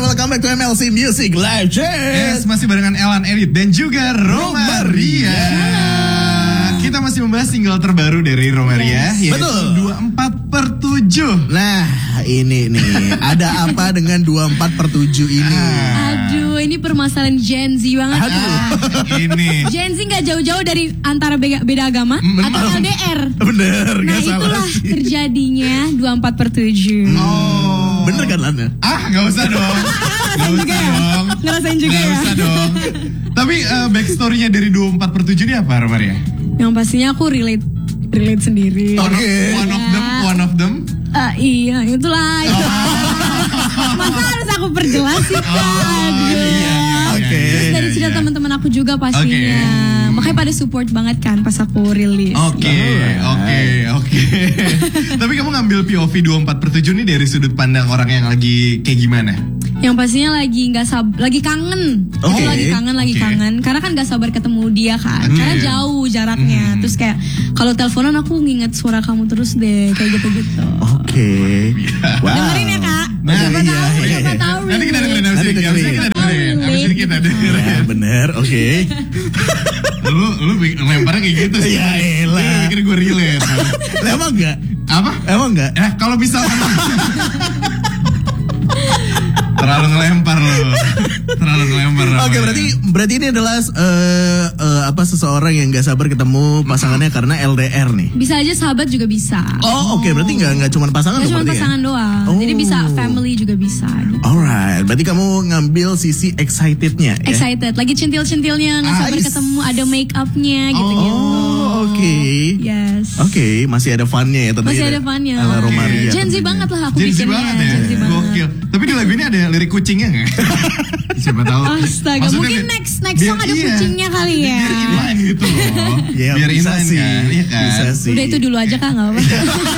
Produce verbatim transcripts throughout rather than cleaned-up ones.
welcome back to M L C Music Live Chat. Yes, masih barengan Elan Edit dan juga Romaria. Kita masih membahas single terbaru dari Romaria, yes. Yaitu Betul. dua puluh empat per tujuh. Nah, ini nih, ada apa dengan dua puluh empat per tujuh ini? Aduh, ini permasalahan Gen Z banget. Aduh. Ah, ini. Gen Z gak jauh-jauh dari antara beda, beda agama Mm, atau L D R. Bener, Nah gak salah itulah sih. terjadinya dua puluh empat per tujuh. Oh. Bener kan Lana? Ah, gak usah dong. Gak usah dong. Ngerasain juga Gak ya. usah dong. Tapi uh, backstory-nya dari dua puluh empat per tujuh ini apa, Romaria? Yang pastinya aku relate relate sendiri. One, Oke. of, one of them, one of them. Uh, iya, itulah. Masa harus aku perjelas sih kan? Oh, iya, iya. Oke. Terus dari cerita iya. teman-teman aku juga pastinya. Oke. Makanya pada support banget kan pas aku rilis. Oke, oke, oke. Tapi kamu ngambil P O V dua puluh empat per tujuh nih dari sudut pandang orang yang lagi kayak gimana? Yang pastinya lagi nggak sab, lagi kangen. Oke. Aku lagi kangen, lagi Oke. kangen. Karena kan nggak sabar ketemu dia kan. Oke. Karena jauh jaraknya. Hmm. Terus kayak kalau teleponan aku nginget suara kamu terus deh, kayak gitu-gitu. Oke. Wow. Dengerin ya kak. Nah, siapa iya, tahu, iya. siapa tahu. Nanti kita dengerin, Nanti abis ini dengerin. kita dengerin, abis ini kita dengerin. Ya, bener, oke. Lu, lu bikin- lemparnya kayak gitu sih. Ya elah. Lu pikir gue relate. Lah, emang enggak? Apa? Emang enggak? Eh, kalau misalkan terlalu ngelempar lo, terlalu ngelempar. Oke, berarti berarti ini adalah eh, eh, apa seseorang yang nggak sabar ketemu pasangannya karena L D R nih. Bisa aja sahabat juga bisa. Oh, oke, berarti nggak nggak cuma pasangan Nggak dong cuma berarti ya? pasangan doang. Oh. Jadi bisa family juga bisa. Gitu. Alright, berarti kamu ngambil sisi excitednya ya? Excited, lagi centil-centilnya, nggak Ah, sabar is- ketemu, ada make upnya gitu-gitu. Oh, oke. Yes. Oke, masih ada funnya ya tentunya. Masih ya? ada funnya. Ala Romaria. Gen Z tentunya. banget lah aku Gen Z bikinnya. banget ya, Gen Z banget. gokil. Tapi di lagu ini ada lirik kucingnya nggak? Siapa tahu. Astaga, Maksudnya mungkin biar- next next biar song ada iya, kucingnya kali ya. Biar inline gitu loh. Ya, biar bisa inline sih. kan, iya kan? Bisa sih. Udah itu dulu aja kak, nggak apa-apa.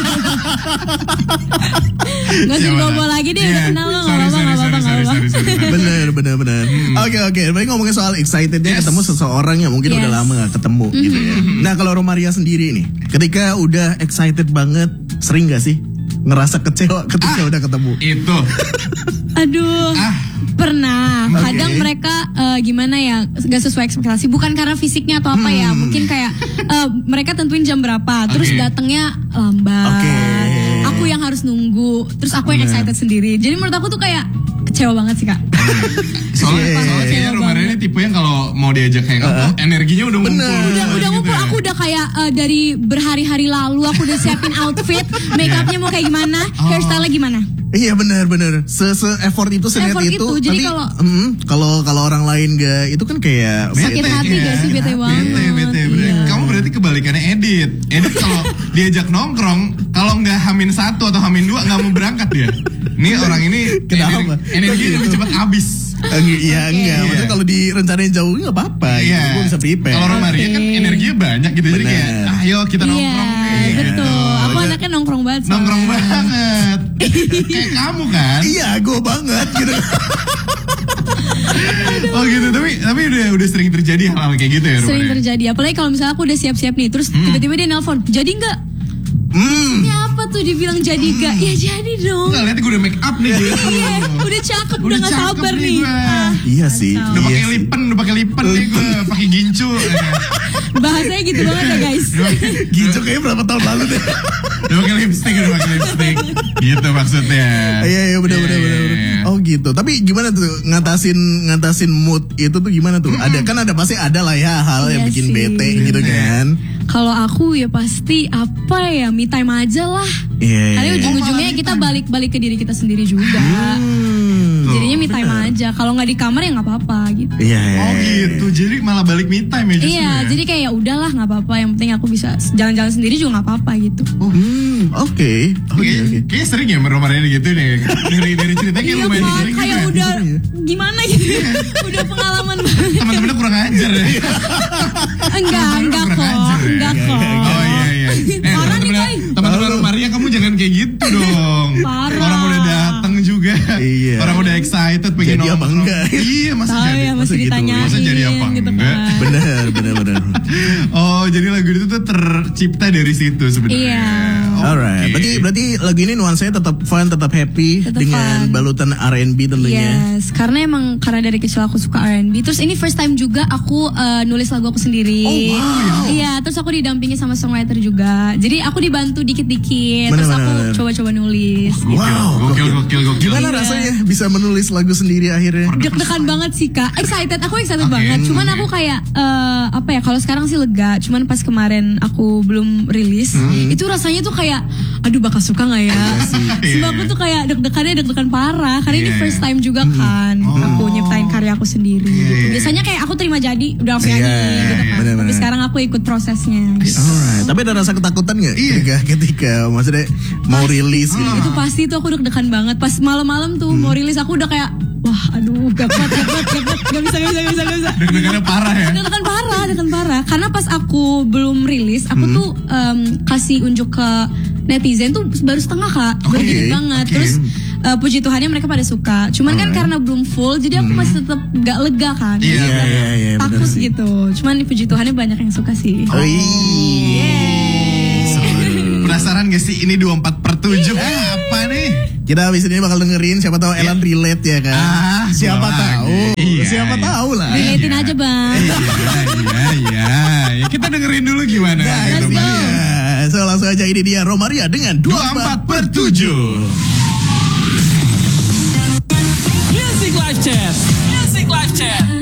Nggak usah Siapa dibawa tahu. lagi deh, Iya. udah kenal lo, nggak Sorry, apa-apa, sorry, nggak sorry, apa-apa, sorry, nggak sorry, apa-apa. sorry. Bener, bener, bener. Oke, oke. Berarti ngomongin soal excitednya Yes. ketemu seseorang yang mungkin Yes. udah lama gak ketemu gitu ya. Nah, kalau Romaria sendiri nih, ketika udah excited banget, sering gak sih ngerasa kecewa ketika udah ketemu? Itu. Aduh, Ah. pernah. Oke. Kadang mereka eh, gimana ya, gak sesuai ekspektasi. Bukan karena fisiknya atau apa ya. Mungkin kayak eh, mereka tentuin jam berapa, terus Oke. datangnya lambat. Oke. Aku yang harus nunggu, terus aku yang Bener. excited sendiri. Jadi menurut aku tuh kayak kecewa banget sih kak. Soalnya, Iya. soalnya kayaknya Kecewa Romaria ini tipe yang kalau mau diajak hangout tuh energinya udah ngumpul. Bener. Udah, gitu udah ngumpul, ya. aku udah kayak eh, dari berhari-hari lalu aku udah siapin outfit, make upnya mau kayak gimana, hairstyle-nya gimana. Iya benar benar. Se se effort itu seniat Effort itu. itu, jadi tapi kalau- mm, kalau kalau orang lain gak itu kan kayak Sakit bete. hati gak sih, bete banget. Bete, bete, bete. Iya. Kamu berarti kebalikannya Edit. Edit kalau diajak nongkrong, kalau nggak hamin satu atau hamin dua nggak mau berangkat dia. Ini orang ini Kenapa? energi- energinya Kok lebih gitu? cepat habis. Eh, Iya Oke. enggak. Iya. Maksudnya kalau direncanain jauh nggak apa-apa. Gitu. Iya. Gue bisa prepare. Kalau Romaria kan Oke. energinya banyak gitu. Jadi kayak, Bener. ayo kita Iya, nongkrong. nih, betul. gitu. Aku anaknya nongkrong banget. soalnya. Nongkrong banget. Kayak kamu kan. Iya, gue banget gitu. Oh gitu, tapi tapi udah udah sering terjadi hal-hal kayak gitu ya Sering Romaria? terjadi. Apalagi kalau misalnya aku udah siap-siap nih, terus tiba-tiba dia nelpon, jadi nggak? Hmm. Ya apa tuh dibilang jadi nggak? Ya jadi dong. Enggak, lihat gue udah make up nih gitu. Iya, udah cakep, udah nggak cakep sabar nih. gue. Ah, Iya sih. Udah Iya pakai sih. lipen, udah pakai lipen nih gue, pakai gincu. bahasanya gitu banget ya guys. Gitu kayaknya berapa tahun lalu deh. Udah pakai lipstick, udah pakai lipstick. Gitu maksudnya. Iya iya benar benar Iya, benar. iya, benar. iya. Oh gitu. Tapi gimana tuh ngatasin ngatasin mood itu tuh gimana tuh? Ada kan ada pasti ada lah ya hal yang Iya bikin sih. bete gitu kan. Kalau aku ya pasti apa ya, me time aja lah. Iya. Karena ujung-ujungnya Oh, malah me kita time. balik-balik ke diri kita sendiri juga. Hmm. Jadinya me time benar. aja. Kalau nggak di kamar ya nggak apa-apa gitu. Iya. iya, Oh iya. gitu, jadi malah balik me time ya justru Iya, ya? jadi kayak ya udahlah nggak apa-apa. Yang penting aku bisa jalan-jalan sendiri juga nggak apa-apa gitu. Hmm, oke. Oke Kayaknya oke. kayaknya sering ya Romaria gitu nih. Dari dari ceritanya kayak Iya lumayan Pak, sering kayak gitu. udah Iya. gimana gitu. Udah pengalaman banget. Teman-temannya kurang ajar ya. Enggak, enggak Kurang kok, ajar ya? enggak Iya, kok. iya, iya. Oh iya iya. Eh Parah nih, teman-teman Boy. teman-teman Romaria kamu jangan kayak gitu dong. Parah. Orang udah datang juga juga. Iya. Orang udah excited pengen Jadi apa nongkrong. enggak? Iya, masa Tahu jadi? ya, masa masih gitu? ditanyain Masa jadi apa gitu enggak? kan. Benar, benar, benar. Oh, jadi lagu itu tuh tercipta dari situ sebenarnya. Iya. Alright, Oke. berarti berarti lagu ini nuansanya tetap fun, tetap happy Tetap dengan fun. balutan R and B tentunya. Yes, karena emang karena dari kecil aku suka R and B. Terus ini first time juga aku uh, nulis lagu aku sendiri. Oh, wow. Iya, terus aku didampingi sama songwriter juga. Jadi aku dibantu dikit-dikit. Bener, terus aku bener, bener. coba-coba nulis. Gokil, Wow, gokil, gokil, gokil. Gimana Iya. rasanya bisa menulis lagu sendiri akhirnya? Deg-degan banget sih kak, excited, aku excited Oke. banget. Cuman aku kayak eh, apa ya? Kalau sekarang sih lega. Cuman pas kemarin aku belum rilis, itu rasanya tuh kayak, aduh bakal suka nggak ya? Sebab aku tuh kayak deg-degannya deg-degan parah. Karena ini Iya, first iya. time juga kan, aku nyiptain karya aku sendiri. Iya, gitu. iya. Biasanya kayak aku terima jadi udah aku nyanyi, Iya, gitu kan. bener-bener. Tapi sekarang aku ikut prosesnya. Gitu. Alright, tapi ada rasa ketakutan nggak Iya. ketika ketika maksudnya mau rilis gitu? Itu pasti tuh aku deg-degan banget. Pas malam-malam tuh mau rilis aku udah kayak, wah aduh gak kuat, gak kuat, gak kuat, gak bisa, gak bisa, gak bisa, gak bisa. Deg-degannya parah ya. Deg-degan parah, deg-degan parah. Karena pas aku belum rilis, aku Hmm. tuh em, kasih unjuk ke netizen tuh baru setengah kak, baru Oke, dikit banget. oke. Terus eh, puji Tuhannya mereka pada suka. Cuman kan Alright. karena belum full, jadi aku masih tetap gak lega kan. Iya, Jadi iya, iya, iya, bener takut sih. gitu. Cuman puji Tuhannya banyak yang suka sih. Oh, iya. Penasaran gak sih ini dua puluh empat per tujuh apa nih? Kita habis ini bakal dengerin, siapa tahu Ellen relate ya kan? Ah, siapa gua tahu, lagi. Iya, siapa iya. tahu lah. Relatein aja bang. Iya, iya, iya. Ya, kita dengerin dulu gimana. Nah, gitu, ini Bang. dia. So langsung aja ini dia Romaria dengan dua puluh empat per tujuh. Music Live Chat. Music Live Chat.